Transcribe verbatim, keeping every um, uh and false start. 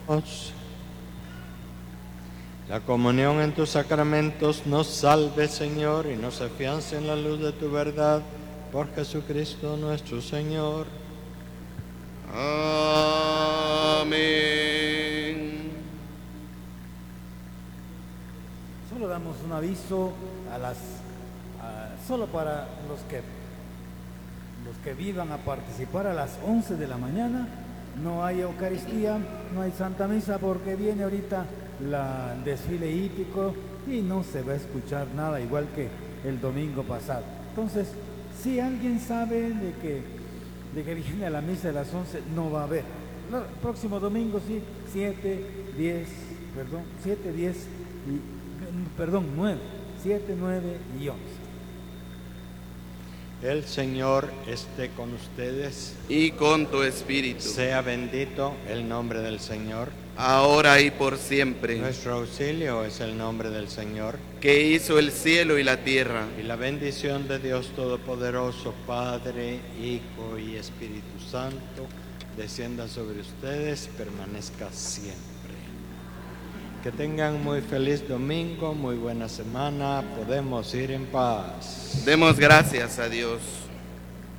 La comunión en tus sacramentos nos salve, Señor, y nos afiance en la luz de tu verdad, por Jesucristo nuestro Señor. Amén. Solo damos un aviso a las, a- solo para los que, los que vivan a participar a las once de la mañana. No hay Eucaristía, no hay Santa Misa porque viene ahorita la, el desfile hípico y no se va a escuchar nada igual que el domingo pasado. Entonces, si alguien sabe de que, de que viene a la misa de las once, no va a haber. No, el próximo domingo sí, siete, diez, perdón, siete, diez y, perdón, nueve, siete, nueve y once. El Señor esté con ustedes. Y con tu espíritu, Sea bendito el nombre del Señor. ahora y por siempre, Nuestro auxilio es el nombre del Señor. que hizo el cielo y la tierra. Y la bendición de Dios Todopoderoso, Padre, Hijo y Espíritu Santo, descienda sobre ustedes, permanezca siempre. Que tengan muy feliz domingo, muy buena semana. Podemos ir en paz. Demos gracias a Dios.